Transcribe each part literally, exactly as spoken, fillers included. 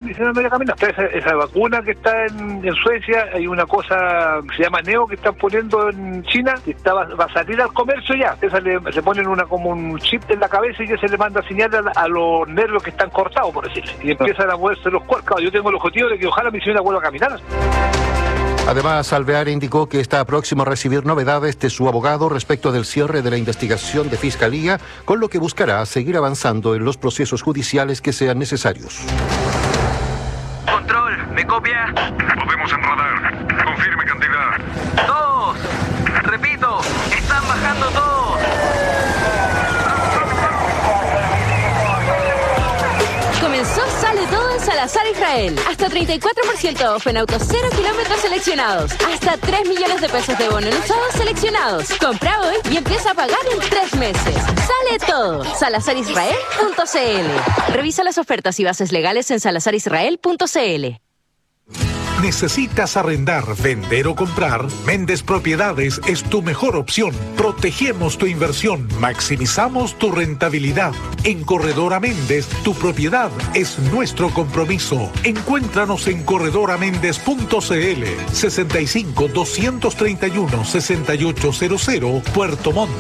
medicina no ya camina. Está esa, esa vacuna que está en, en Suecia, hay una cosa que se llama Neo que están poniendo en China, que está, va, va a salir al comercio ya. Esa le, le ponen una como un chip en la cabeza y que se le manda señal a, a los nervios que están cortados, por decirlo. Y empiezan a moverse los cuerpos. Yo tengo el objetivo de que ojalá mi señora vuelva a caminar. Además, Alvear indicó que está próximo a recibir novedades de su abogado respecto del cierre de la investigación de Fiscalía, con lo que buscará seguir avanzando en los procesos judiciales que sean necesarios. Control, ¿me copia? Podemos en radar. Confirme cantidad. Dos. Repito, están bajando todos. Comenzó Sale Todo en Salazar Israel. Hasta treinta y cuatro por ciento off en autos cero kilómetros seleccionados. Hasta tres millones de pesos de bono en usados seleccionados. Compra hoy y empieza a pagar en tres meses. Sale Todo. salazar israel punto c l. Revisa las ofertas y bases legales en salazar israel punto c l. ¿Necesitas arrendar, vender o comprar? Méndez Propiedades es tu mejor opción. Protegemos tu inversión, maximizamos tu rentabilidad. En Corredora Méndez, tu propiedad es nuestro compromiso. Encuéntranos en corredora méndez punto c l, sesenta y cinco, doscientos treinta y uno, sesenta y ocho cero cero, Puerto Montt.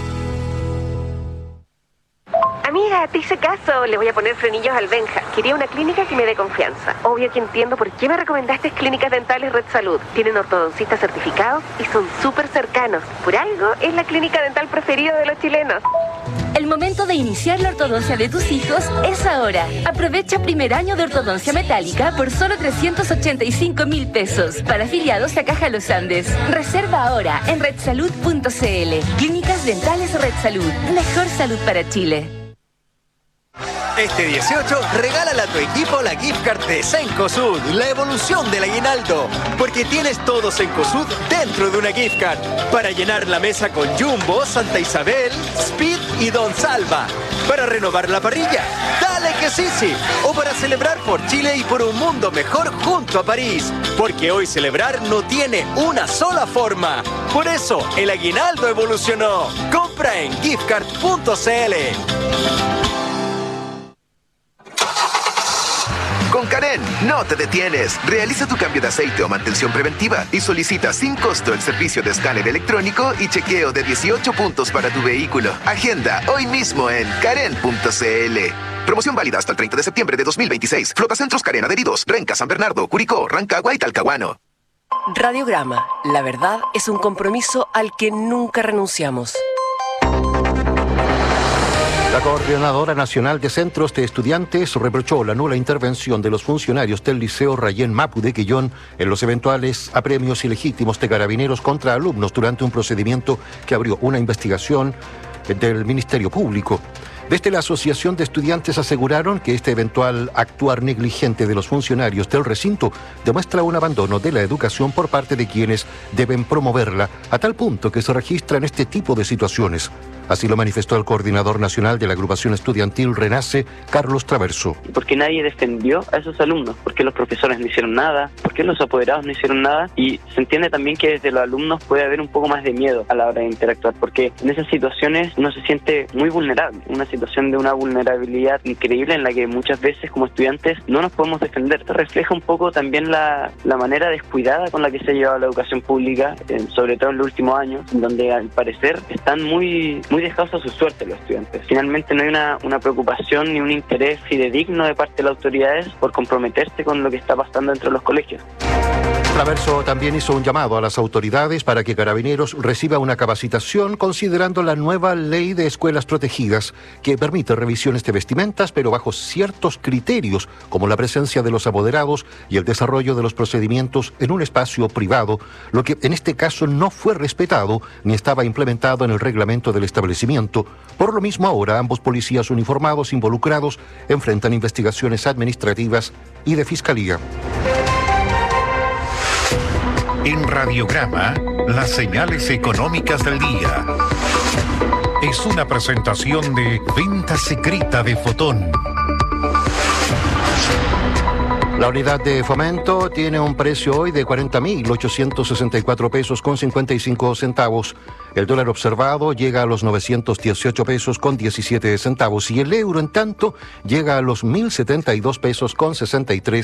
Amiga, te hice caso. Le voy a poner frenillos al Benja. Quería una clínica que me dé confianza. Obvio que entiendo por qué me recomendaste Clínicas Dentales Red Salud. Tienen ortodoncistas certificados y son súper cercanos. Por algo, es la clínica dental preferida de los chilenos. El momento de iniciar la ortodoncia de tus hijos es ahora. Aprovecha primer año de ortodoncia metálica por solo trescientos ochenta y cinco mil pesos. Para afiliados a Caja Los Andes. Reserva ahora en red salud punto c l. Clínicas Dentales Red Salud. Mejor salud para Chile. Este dieciocho, regálale a tu equipo la gift card de Cencosud, la evolución del aguinaldo. Porque tienes todo Cencosud dentro de una gift card. Para llenar la mesa con Jumbo, Santa Isabel, Speed y Don Salva. Para renovar la parrilla, dale que sí, sí. O para celebrar por Chile y por un mundo mejor junto a París. Porque hoy celebrar no tiene una sola forma. Por eso, el aguinaldo evolucionó. Compra en gift card punto c l. Con Karen, no te detienes. Realiza tu cambio de aceite o mantención preventiva y solicita sin costo el servicio de escáner electrónico y chequeo de dieciocho puntos para tu vehículo. Agenda hoy mismo en karen punto c l. Promoción válida hasta el treinta de septiembre de dos mil veintiséis. Flotacentros Karen adheridos. Renca, San Bernardo, Curicó, Rancagua y Talcahuano. Radiograma. La verdad es un compromiso al que nunca renunciamos. La Coordinadora Nacional de Centros de Estudiantes reprochó la nula intervención de los funcionarios del Liceo Rayén Mapu de Quillón en los eventuales apremios ilegítimos de carabineros contra alumnos durante un procedimiento que abrió una investigación del Ministerio Público. Desde la Asociación de Estudiantes aseguraron que este eventual actuar negligente de los funcionarios del recinto demuestra un abandono de la educación por parte de quienes deben promoverla, a tal punto que se registran este tipo de situaciones. Así lo manifestó el coordinador nacional de la agrupación estudiantil Renace, Carlos Traverso. Porque nadie defendió a esos alumnos, porque los profesores no hicieron nada, porque los apoderados no hicieron nada, y se entiende también que desde los alumnos puede haber un poco más de miedo a la hora de interactuar, porque en esas situaciones uno se siente muy vulnerable, una situación de una vulnerabilidad increíble en la que muchas veces como estudiantes no nos podemos defender. Esto refleja un poco también la, la manera descuidada con la que se ha llevado la educación pública, eh, sobre todo en los últimos años, donde al parecer están muy, muy dejados a su suerte los estudiantes. Finalmente no hay una, una preocupación ni un interés fidedigno de parte de las autoridades por comprometerse con lo que está pasando dentro de los colegios. Traverso también hizo un llamado a las autoridades para que Carabineros reciba una capacitación considerando la nueva ley de escuelas protegidas que permite revisiones de vestimentas pero bajo ciertos criterios como la presencia de los apoderados y el desarrollo de los procedimientos en un espacio privado, lo que en este caso no fue respetado ni estaba implementado en el reglamento del establecimiento. Por lo mismo ahora ambos policías uniformados involucrados enfrentan investigaciones administrativas y de fiscalía. En Radiograma, las señales económicas del día. Es una presentación de Venta Secreta de Fotón. La unidad de fomento tiene un precio hoy de cuarenta mil ochocientos sesenta y cuatro pesos con cincuenta y cinco centavos. El dólar observado llega a los novecientos dieciocho pesos con diecisiete centavos y el euro, en tanto, llega a los mil setenta y dos pesos con sesenta y tres